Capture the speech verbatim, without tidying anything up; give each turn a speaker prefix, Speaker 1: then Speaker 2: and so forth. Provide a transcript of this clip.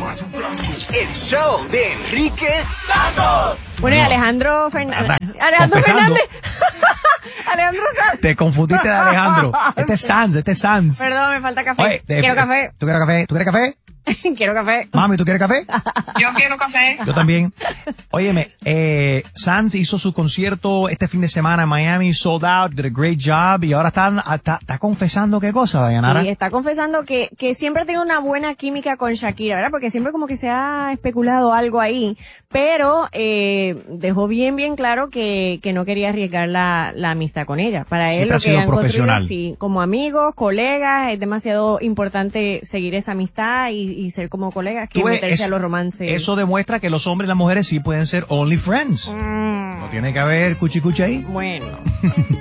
Speaker 1: El show de Enrique Santos.
Speaker 2: Bueno, y Alejandro Fernández.
Speaker 3: Anda,
Speaker 2: Alejandro
Speaker 3: confesando.
Speaker 2: Fernández. Alejandro Sanz.
Speaker 3: Te confundiste de Alejandro. Este es Sanz, este es Sanz.
Speaker 2: Perdón, me falta café.
Speaker 3: Oye, de-
Speaker 2: Quiero café.
Speaker 3: ¿Tú quieres café? ¿Tú quieres café?
Speaker 2: Quiero café.
Speaker 3: Mami, ¿tú quieres café?
Speaker 4: Yo quiero café.
Speaker 3: Yo también. Óyeme, eh, Sanz hizo su concierto este fin de semana en Miami, sold out, did a great job, y ahora está, está, está confesando qué cosa, Dayanara.
Speaker 2: Sí, está confesando que, que siempre tiene una buena química con Shakira, ¿verdad? Porque siempre como que se ha especulado algo ahí, pero eh, dejó bien, bien claro que, que no quería arriesgar la, la amistad con ella. Para
Speaker 3: Siempre
Speaker 2: él lo
Speaker 3: ha
Speaker 2: que
Speaker 3: sido
Speaker 2: han construido,
Speaker 3: profesional.
Speaker 2: sí, como amigos, colegas, es demasiado importante seguir esa amistad y, y ser como colegas que
Speaker 3: Tú ves,
Speaker 2: meterse
Speaker 3: eso-
Speaker 2: a los romances.
Speaker 3: Eso demuestra que los hombres y las mujeres sí pueden ser only friends.
Speaker 2: Mm,
Speaker 3: No tiene que haber cuchi cuchi ahí.
Speaker 2: bueno.